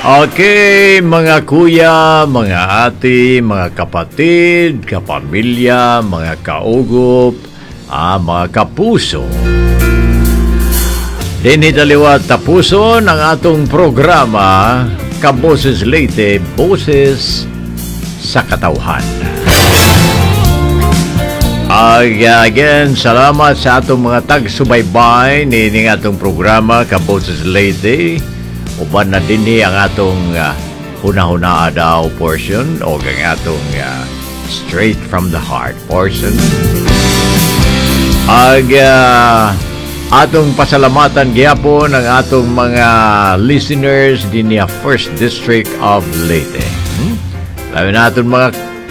Okay, mga kuya, mga ate, mga kapatid, kapamilya, mga kaugop, mga kapuso. Dinidaliwa tapuson ang atong programa, Kaboses Leyte, Boses sa Katawhan. Again, salamat sa atong mga tagsubaybay ni atong programa, Kaboses Leyte. Uban na din ang atong huna-huna daw portion o ang atong straight from the heart portion. Atong pasalamatan gyapon ang atong mga listeners din niya First District of Leyte. Labi natin mga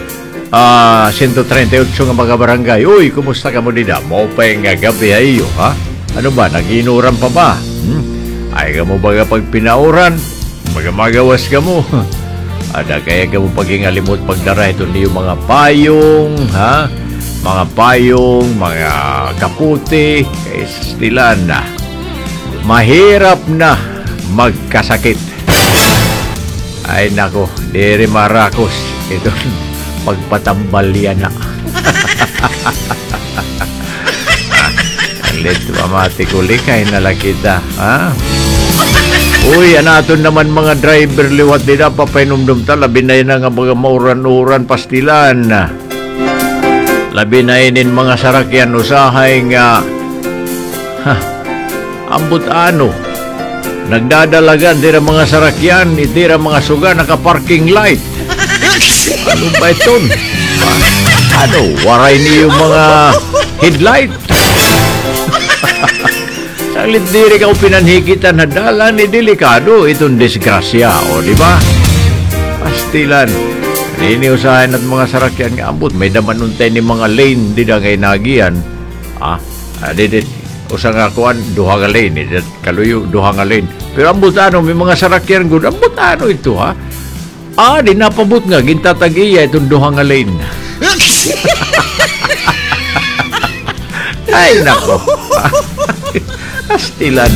138 nga mga barangay. Uy, kumusta ka mo dida? Maupay nga gabi ayo, ha? Ano ba, nag-inuran pa ba? Ay ka mo baga pag pinauran, magawas ka mo. Ada kaya ka mo pag-ingalimot pagdara ito niyo mga payong, ha? Mga payong, mga kaputi, stilan na. Mahirap na magkasakit. Ay nako, diri marakos. Ito, pagpatambal yan na. Let mamati kay nalakita, ha? Uy, anaton naman mga driver liwat din na papainumdum ta. Labi na yun nga mga mauran-uran pastilan. Labi na yun mga sarakyan usahay nga ambot ano. Nagdadalagan dira mga sarakyan, itira mga suga naka-parking light. Ano ba ito? Ano, waray niyo mga headlight? Saglit diri ka pinanhikitan na dalan ni delikado itong disgrasya, o di ba? Pastilan. Niniusahan at mga sarakyan nga ambot may daman untay ni mga lane di da ngay nagian. Usa nga kuan duha nga lane, kaluyo duha nga lane. Pero ambot ano may mga sarakyan gud, ambot ano ito ha? Di napabot nga gintatag-iya itong duha nga lane. Ay nako. Pastilan.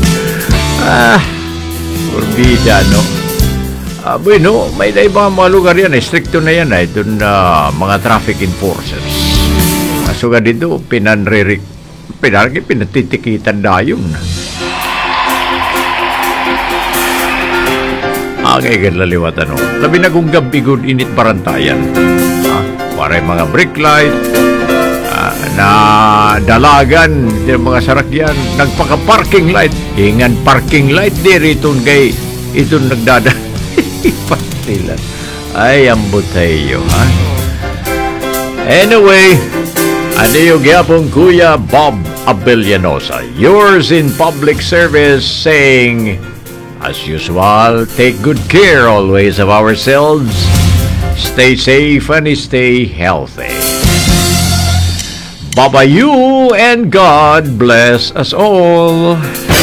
Forbida, no? Bueno, may ibang mga lugar yan. Stricto na yan. Itong mga traffic enforcers. So nga dito, pinatitikitan na yun. Angay laliwat, ano? Labi na kung gabi good init barantayan. Para mga brake light, na dalagan ng mga sarakyan nagpaka-parking light ingan parking light diri itong gay itong nagdada pastilan ay ambot tayo ha. Anyway, adiyo gyapon Kuya Bob Abellanosa, yours in public service, saying as usual, take good care always of ourselves, stay safe and stay healthy. Bye-bye you, and God bless us all.